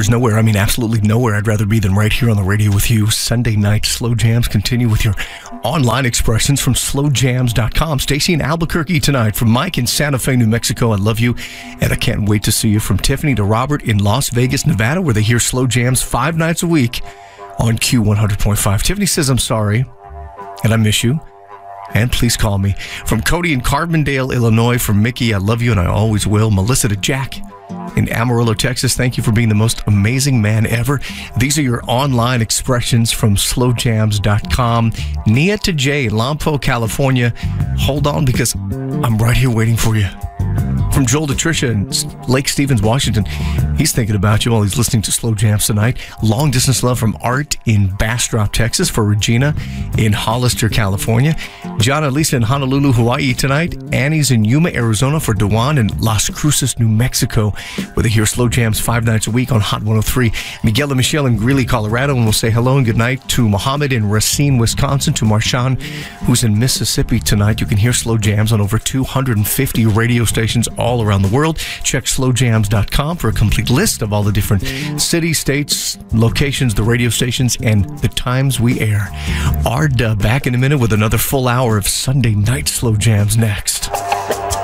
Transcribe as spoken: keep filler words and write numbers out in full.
there's nowhere, I mean absolutely nowhere I'd rather be than right here on the radio with you. Sunday night Slow Jams continue with your online expressions from slow jams dot com. Stacy in Albuquerque tonight. From Mike in Santa Fe, New Mexico, I love you, and I can't wait to see you. From Tiffany to Robert in Las Vegas, Nevada, where they hear Slow Jams five nights a week on Q one hundred point five. Tiffany says, I'm sorry, and I miss you, and please call me. From Cody in Carbondale, Illinois. From Mickey, I love you, and I always will. Melissa to Jack in Amarillo, Texas, thank you for being the most amazing man ever. These are your online expressions from slow jams dot com. Nia to Jay in Lompoc, California. Hold on, because I'm right here waiting for you. From Joel to Tricia in Lake Stevens, Washington. He's thinking about you while he's listening to Slow Jams tonight. Long distance love from Art in Bastrop, Texas. For Regina in Hollister, California. John and Lisa in Honolulu, Hawaii tonight. Annie's in Yuma, Arizona. For Dewan in Las Cruces, New Mexico, where they hear Slow Jams five nights a week on Hot one oh three. Miguel and Michelle in Greeley, Colorado. And we'll say hello and good night to Mohammed in Racine, Wisconsin. To Marshawn, who's in Mississippi tonight. You can hear Slow Jams on over two hundred fifty radio stations all around the world. Check slow jams dot com for a complete list of all the different cities, states, locations, the radio stations, and the times we air. Ard uh, back in a minute with another full hour of Sunday night Slow Jams next.